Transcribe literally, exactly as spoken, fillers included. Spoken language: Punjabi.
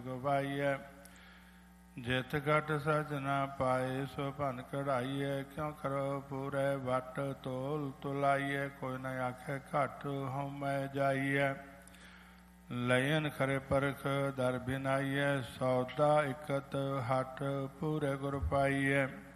ਗਵਾਈਐ। ਜਿਤ ਘਟ ਸਜਣਾ ਪਾਏ ਸੋ ਭਨ ਕਢਾਈਐ। ਕਿਉ ਕਰੋ ਪੂਰੇ ਵਟ ਤੋਲ ਤੁਲਾਈਐ। ਕੋਈ ਨ ਆਖੇ ਘਟ ਹਉਮੈ ਜਾਈਐ। ਲयन ਖਰੇ ਪਰਖ ਦਰ ਬਿਨਾਈਐ। ਸੌਦਾ ਇਕਤ ਹਟ ਪੂਰੇ ਗੁਰ ਪਾਈਐ।